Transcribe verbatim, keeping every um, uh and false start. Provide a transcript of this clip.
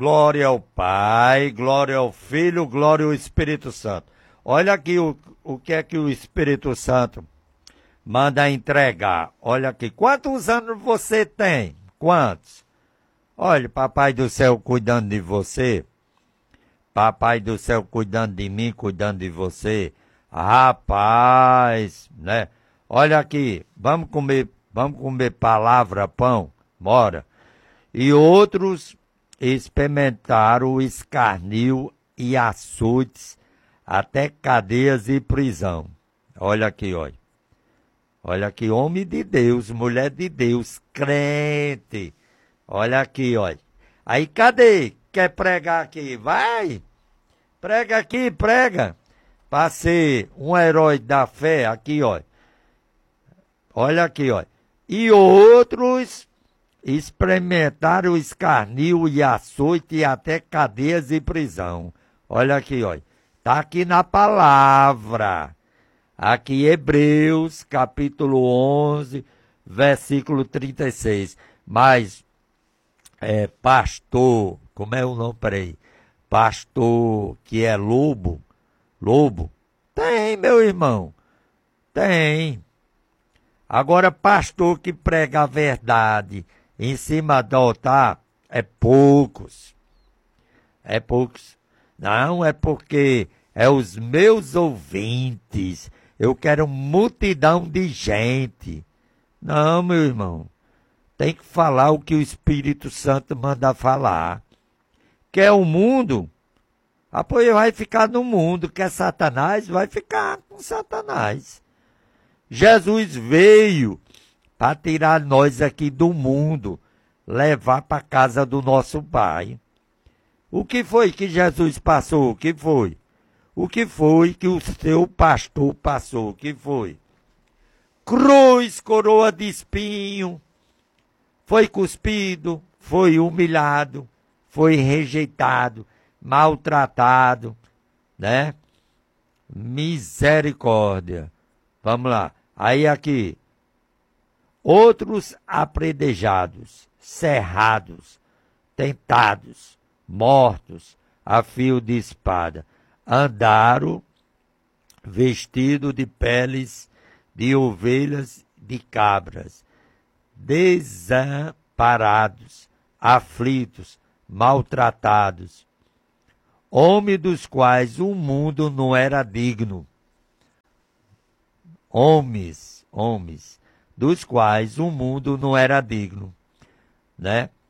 Glória ao Pai, glória ao Filho, glória ao Espírito Santo. Olha aqui o, o que é que o Espírito Santo manda entregar. Olha aqui, quantos anos você tem? Quantos? Olha, Papai do Céu cuidando de você. Papai do Céu cuidando de mim, cuidando de você. Rapaz, né? Olha aqui, vamos comer, vamos comer palavra, pão, bora. E outros experimentaram o escarnio e açoites, até cadeias e prisão. Olha aqui, olha. Olha aqui, homem de Deus, mulher de Deus, crente. Olha aqui, olha. Aí, cadê? Quer pregar aqui? Vai! Prega aqui, prega. Para ser um herói da fé, aqui, olha. Olha aqui, olha. E outros experimentaram o escarnio e açoite e até cadeias e prisão. Olha aqui, olha. Está aqui na palavra. Aqui Hebreus, capítulo onze, versículo trinta e seis. Mas, é, pastor, como é o nome, peraí? Pastor que é lobo, lobo? Tem, meu irmão, tem. Agora, pastor que prega a verdade em cima do altar, é poucos. É poucos. Não, é porque é os meus ouvintes. Eu quero multidão de gente. Não, meu irmão. Tem que falar o que o Espírito Santo manda falar. Quer o mundo? Ah, pois vai ficar no mundo. Quer Satanás? Vai ficar com Satanás. Jesus veio para tirar nós aqui do mundo, levar para a casa do nosso Pai. O que foi que Jesus passou? O que foi? O que foi que o seu pastor passou? O que foi? Cruz, coroa de espinho, foi cuspido, foi humilhado, foi rejeitado, maltratado, né? Misericórdia. Vamos lá. Aí aqui, outros apredejados, cerrados, tentados, mortos a fio de espada, andaram vestidos de peles de ovelhas, de cabras, desamparados, aflitos, maltratados, homens dos quais o mundo não era digno. Homens, homens, dos quais o mundo não era digno, né?